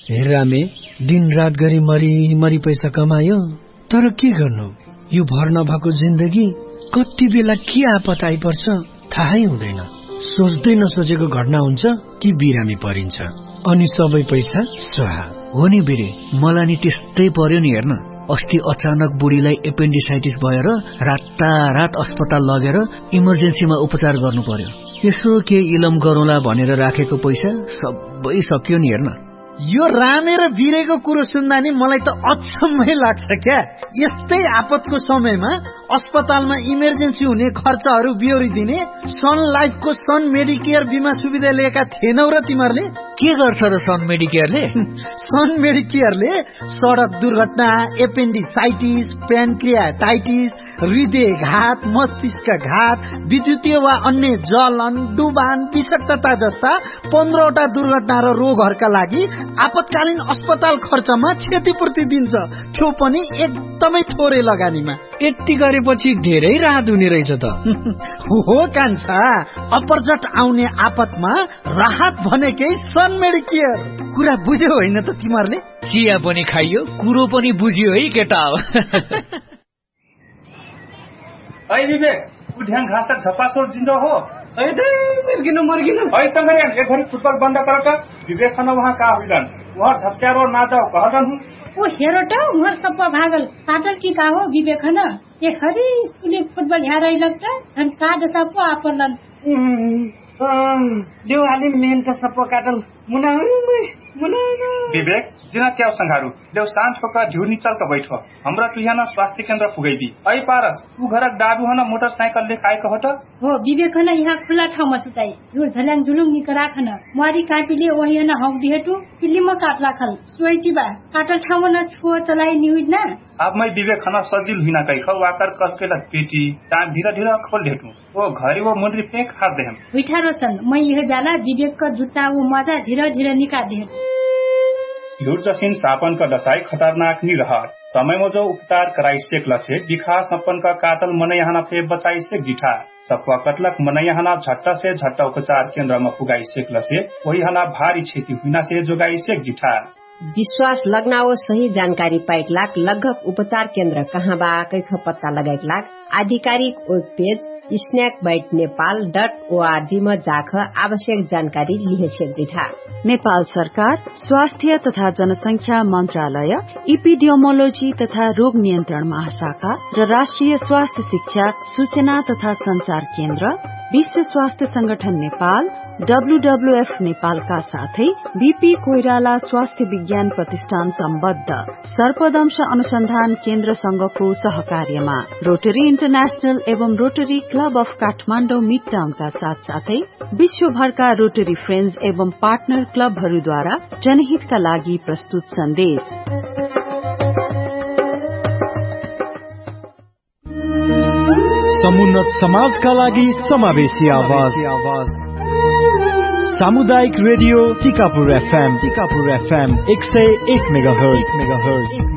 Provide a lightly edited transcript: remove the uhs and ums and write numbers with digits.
हेरामे दिन रात गरी मरी पैसा कमायो, तर के गर्नु, यो भर नभएको जिन्दगी कति बेला के आपत आइपर्छ थाहै हुँदैन। सोच्दै नसोचेको घटना हुन्छ कि बिरामी परिन्छ, अनि सबै पैसा स्वाहा। हो नि बिरे, मलाई नि त्यस्तै पर्यो नि। हेर्न, अस्ति अचानक बुढीलाई एपेन्डिसाइटिस भएर रात अस्पताल लगेर इमर्जेन्सीमा उपचार गर्नु पर्यो। यसो के इलम गरौँला भनेर राखेको पैसा सबै सकियो नि। हेर्न, यो रामे र बिरेको कुरो सुन्दा नि मलाई त अचम्मै लाग्छ क्या। यस्तै आपतको समयमा अस्पतालमा इमर्जेन्सी हुने खर्चहरू बिहोरिदिने सन लाइफको सन मेडिकेयर बिमा सुविधा लिएका थिएनौ र तिमीहरूले? के गर्छ र सन मेडिकेयरले? सन मेडिकेयरले सडक दुर्घटना, एपेन्डिसाइटिस, प्यानक्रियाटाइटिस, हृदयघात, मस्तिष्कघात, विद्युतीय वा अन्य जलन, डुबान, विषाक्तता जस्ता 15वटा दुर्घटना र रोगहरूका लागि आपतकालीन अस्पताल खर्चमा क्षतिपूर्ति दिन्छ, त्यो पनि एकदमै थोरै लगानीमा। यति गरेपछि धेरै राहत हुने रहेछ त। हो कान्छा, अपरजट आउने आपतमा राहत भनेकै सन मेडिकेयर। कुरा बुझ्यौ होइन त तिमीहरूले? चिया पनि खाइयो, कुरो पनि बुझियो है केटा हो। ऐ विवेक, उठ्याङ घाँस झपासोड जिन्छ हो। मर्गिनु ऐसँग एक घड़ी फुटबल बंद कर विवेक खाना वहाँ का हुइलन, वहाँ झपचार और ना जाओ कहलन हूँ। ओ हेरोटा उमर सप्पा भागल पाटल की का हो विवेक खाना ये खरी स्कूल फुटबल यहाँ रही लगता धन का जसा पो आपलन देवाली मेन का सप्पा काटल मुना विवेक जिना क्या संघारू देव शांत होकर ढ्यू निचल का बैठो हमरा तू यहाँ स्वास्थ्य केंद्र पुगैबी। ऐ पारस तू घरक डाबू हन मोटरसाइकल ले काय कहत हो विवेक हन यहाँ खुला ठाउँमा सुताई झुल झल्याङ झुलुङ निकरा खन मारी कापीले ओही हन हक दिहेटु पिल्लीमा काट राखल सोइटीबा काटल ठाउँमा न छो चलाई निउड न अब मैं विवेक हन सजिल हिना कै ख वाकर कसकेला पेटी ता धीरे धीरे खोल देटु ओ घरी वो मुंडरी फेंक हार देहम उठा रोशन मैं यह बेला विवेक का जुत्ता वो मजा धीरे धीरे निकाल दे। झूठ जसिन सापन का दसाई खतरनाक नहीं रहा समय में जो उपचार कराई सेक लसे दिखा सपन का कातल मन यहाँ फे बचाई सेक जिठा सपवा कटलक मन यहाँ झट्टा से झट्टा उपचार केंद्र में पुगाई सेक लसे वही हना भारी क्षति हुना से जोगाई सेक जिठा। विश्वास लग्नाओ सही जानकारी पाइट लाख लगभग उपचार केंद्र कहाँ बा कैख पत्ता लगाइट लाख आधिकारिक वेब पेज snackbitenepal.org में जाख आवश्यक जानकारी लिहेछेक जिठा। नेपाल सरकार स्वास्थ्य तथा जनसंख्या मन्त्रालय इपिडियोमोलोजी तथा रोग नियन्त्रण महाशाखा र राष्ट्रिय स्वास्थ्य शिक्षा सूचना तथा संचार केन्द्र विश्व स्वास्थ्य संगठन नेपाल WWF नेपालका साथै बीपी कोइराला स्वास्थ्य विज्ञान प्रतिष्ठान सम्बद्ध सर्पदंश अनुसन्धान केन्द्र संघको सहकार्यमा रोटरी इन्टरनेशनल एवं रोटरी क्लब अफ काठमाडौँ मिडटाउनका साथसाथै विश्वभरका रोटरी फ्रेन्ड्स एवं पार्टनर क्लबहरूद्वारा जनहितका लागि प्रस्तुत सन्देश। समुन्नत समाजका लागि समावेशी आवाज सामुदायिक रेडियो टिकापुर FM 101 मेगाहर्ज